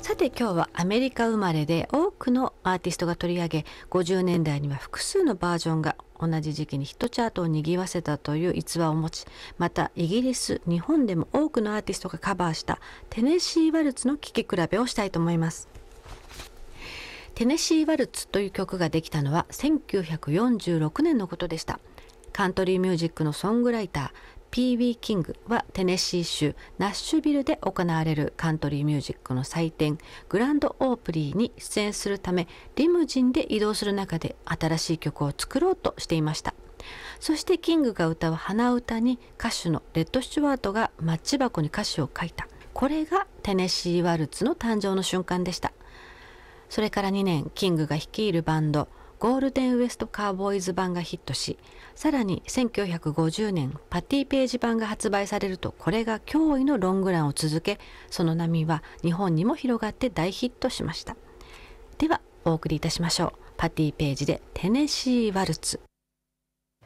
さて今日はアメリカ生まれで多くのアーティストが取り上げ、50年代には複数のバージョンが同じ時期にヒットチャートを賑わせたという逸話を持ち、またイギリス、日本でも多くのアーティストがカバーしたテネシーワルツの聴き比べをしたいと思います。テネシーワルツという曲ができたのは1946年のことでした。カントリーミュージックのソングライターP.B. キングはテネシー州ナッシュビルで行われるカントリーミュージックの祭典グランドオープリーに出演するため、リムジンで移動する中で新しい曲を作ろうとしていました。そしてキングが歌う鼻歌に歌手のレッド・スチュワートがマッチ箱に歌詞を書いた。これがテネシーワルツの誕生の瞬間でした。それから2年、キングが率いるバンドゴールデンウエストカーボーイズ版がヒットし、さらに1950年パティページ版が発売されると、これが驚異のロングランを続け、その波は日本にも広がって大ヒットしました。ではお送りいたしましょう。パティページでテネシーワルツ。